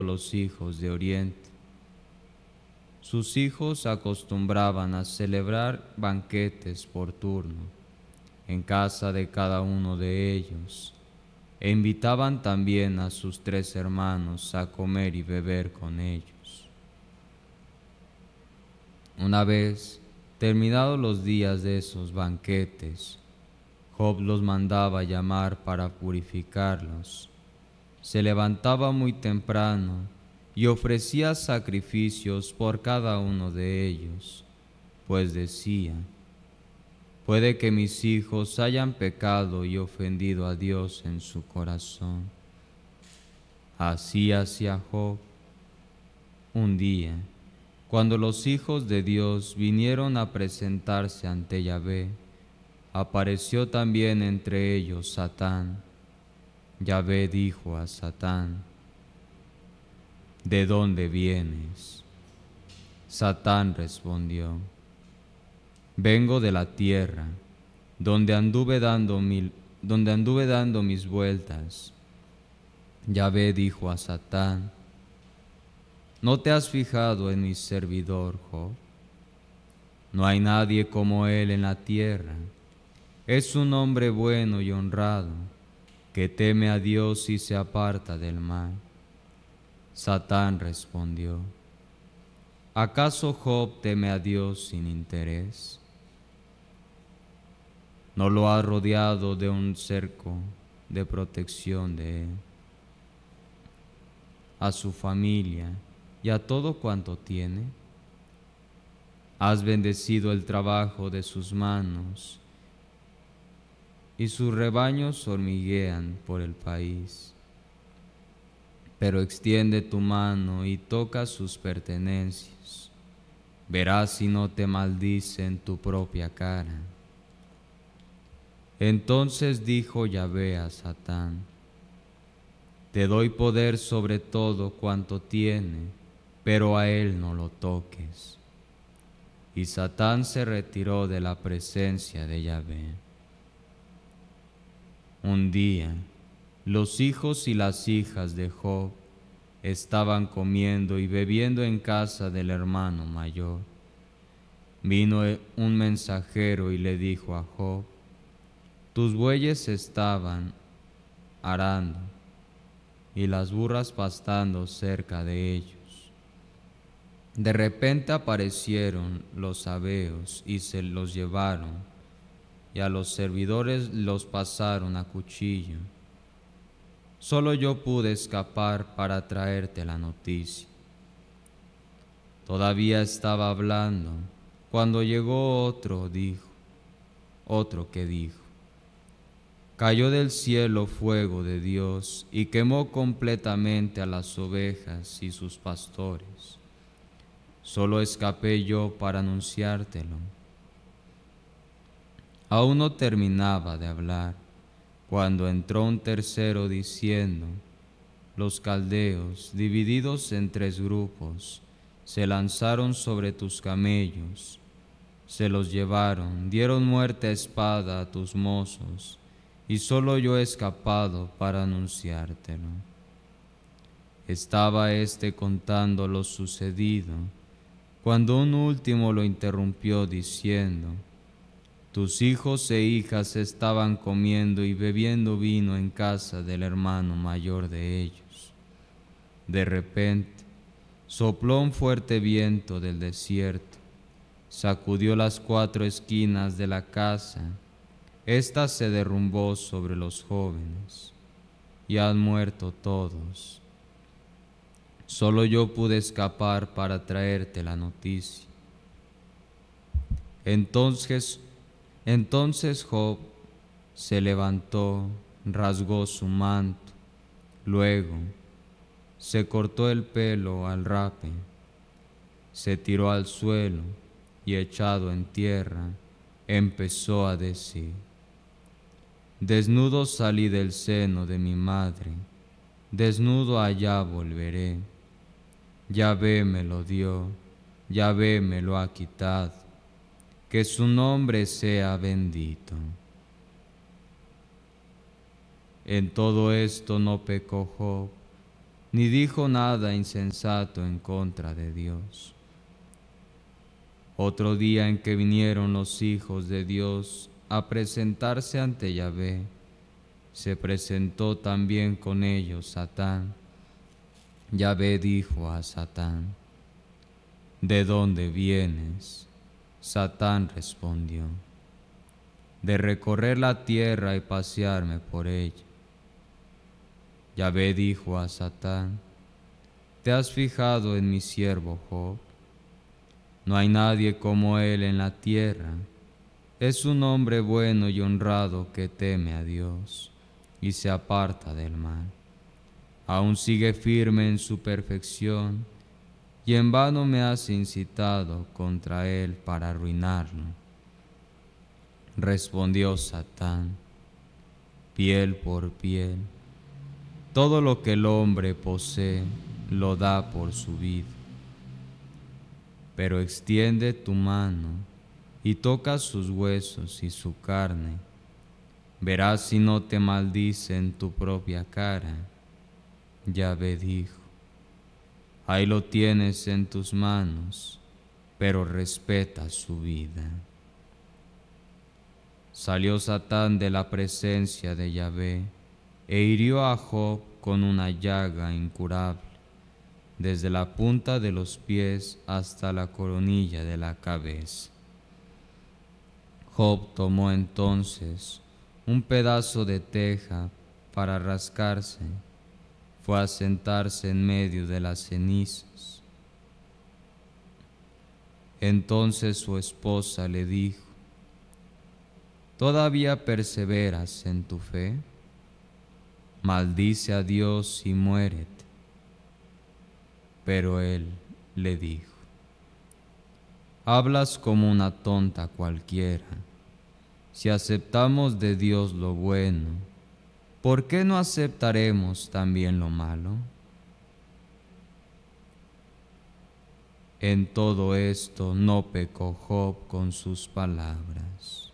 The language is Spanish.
los hijos de Oriente. Sus hijos acostumbraban a celebrar banquetes por turno en casa de cada uno de ellos, e invitaban también a sus 3 hermanos a comer y beber con ellos. Una vez terminados los días de esos banquetes, Job los mandaba llamar para purificarlos. Se levantaba muy temprano y ofrecía sacrificios por cada uno de ellos, pues decía: puede que mis hijos hayan pecado y ofendido a Dios en su corazón. Así hacía Job. Un día, cuando los hijos de Dios vinieron a presentarse ante Yahvé, apareció también entre ellos Satán. Yahvé dijo a Satán: ¿de dónde vienes? Satán respondió: vengo de la tierra, donde anduve dando mis vueltas. Yahvé dijo a Satán: ¿no te has fijado en mi servidor Job? No hay nadie como él en la tierra. Es un hombre bueno y honrado, que teme a Dios y se aparta del mal. Satán respondió: ¿acaso Job teme a Dios sin interés? ¿No lo ha rodeado de un cerco de protección de él, a su familia y a todo cuanto tiene? Has bendecido el trabajo de sus manos, y sus rebaños hormiguean por el país. Pero extiende tu mano y toca sus pertenencias. Verás si no te maldice en tu propia cara. Entonces dijo Yahvé a Satán: te doy poder sobre todo cuanto tiene, pero a él no lo toques. Y Satán se retiró de la presencia de Yahvé. Un día, los hijos y las hijas de Job estaban comiendo y bebiendo en casa del hermano mayor. Vino un mensajero y le dijo a Job: tus bueyes estaban arando y las burras pastando cerca de ellos. De repente aparecieron los sabeos y se los llevaron, y a los servidores los pasaron a cuchillo. Solo yo pude escapar para traerte la noticia. Todavía estaba hablando cuando llegó otro que dijo: cayó del cielo fuego de Dios y quemó completamente a las ovejas y sus pastores. Solo escapé yo para anunciártelo. Aún no terminaba de hablar cuando entró un tercero diciendo: los caldeos, divididos en 3 grupos, se lanzaron sobre tus camellos, se los llevaron, dieron muerte a espada a tus mozos, y solo yo he escapado para anunciártelo. Estaba éste contando lo sucedido, cuando un último lo interrumpió diciendo: tus hijos e hijas estaban comiendo y bebiendo vino en casa del hermano mayor de ellos. De repente, sopló un fuerte viento del desierto, sacudió las 4 esquinas de la casa. Esta se derrumbó sobre los jóvenes, y han muerto todos. Solo yo pude escapar para traerte la noticia. Entonces Job se levantó, rasgó su manto, luego se cortó el pelo al rape, se tiró al suelo y, echado en tierra, empezó a decir: desnudo salí del seno de mi madre, desnudo allá volveré. Yahvé me lo dio, Yahvé me lo ha quitado, que su nombre sea bendito. En todo esto no pecó Job, ni dijo nada insensato en contra de Dios. Otro día en que vinieron los hijos de Dios a presentarse ante Yahvé, se presentó también con ellos Satán. Yahvé dijo a Satán: ¿De dónde vienes? Satán respondió: de recorrer la tierra y pasearme por ella. Yahvé dijo a Satán: ¿te has fijado en mi siervo Job? No hay nadie como él en la tierra. Es un hombre bueno y honrado que teme a Dios y se aparta del mal. Aún sigue firme en su perfección, y en vano me has incitado contra él para arruinarlo. Respondió Satán: piel por piel. Todo lo que el hombre posee lo da por su vida. Pero extiende tu mano y toca sus huesos y su carne. Verás si no te maldice en tu propia cara. Yahvé dijo: ahí lo tienes en tus manos, pero respeta su vida. Salió Satán de la presencia de Yahvé e hirió a Job con una llaga incurable, desde la punta de los pies hasta la coronilla de la cabeza. Job tomó entonces un pedazo de teja para rascarse, fue a sentarse en medio de las cenizas. Entonces su esposa le dijo: ¿todavía perseveras en tu fe? Maldice a Dios y muérete. Pero él le dijo: hablas como una tonta cualquiera. Si aceptamos de Dios lo bueno, ¿por qué no aceptaremos también lo malo? En todo esto no pecó Job con sus palabras.